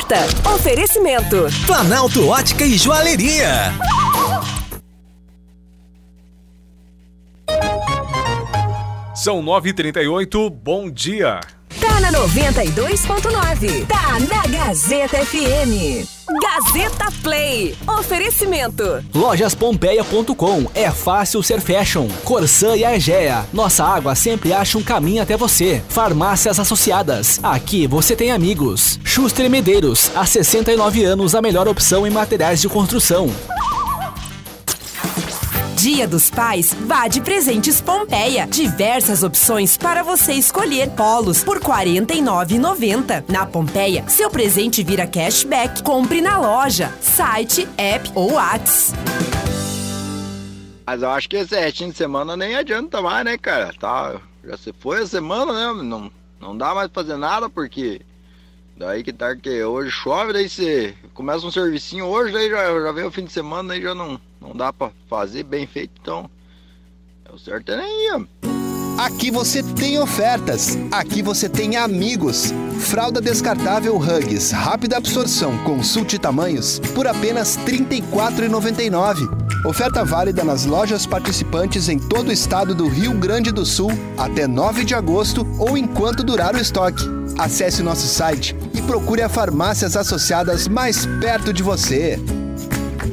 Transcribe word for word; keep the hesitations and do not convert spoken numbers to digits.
Gazeta. Oferecimento. Planalto Ótica e Joalheria. São nove e trinta e oito, bom dia. Tá na noventa e dois ponto nove. Tá na Gazeta F M. Gazeta Play. Oferecimento. Lojas Pompeia ponto com. É fácil ser fashion. Corsã e Aegea. Nossa água sempre acha um caminho até você. Farmácias Associadas. Aqui você tem amigos. Schuster Medeiros. Há sessenta e nove anos a melhor opção em materiais de construção. Dia dos Pais, vá de Presentes Pompeia. Diversas opções para você escolher. Polos por quarenta e nove reais e noventa centavos. Na Pompeia, seu presente vira cashback. Compre na loja, site, app ou Whats. Mas eu acho que esse restinho de semana nem adianta mais, né, cara? Tá, já se foi a semana, né? Não, não dá mais pra fazer nada, porque daí que tá que hoje chove, daí você começa um servicinho hoje, daí já, já vem o fim de semana, daí já não... Não dá pra fazer bem feito, então é o certo é nem ir. Aqui você tem ofertas, aqui você tem amigos. Fralda descartável Huggies, rápida absorção, consulte tamanhos, por apenas trinta e quatro reais e noventa e nove centavos. Oferta válida nas lojas participantes em todo o estado do Rio Grande do Sul até nove de agosto ou enquanto durar o estoque. Acesse nosso site e procure as farmácias associadas mais perto de você.